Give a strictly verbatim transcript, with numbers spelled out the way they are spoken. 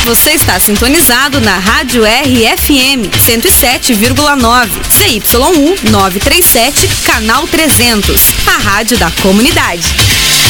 Você está sintonizado na Rádio R F M cento e sete vírgula nove, C Y um nove três sete, canal trezentos, a rádio da comunidade.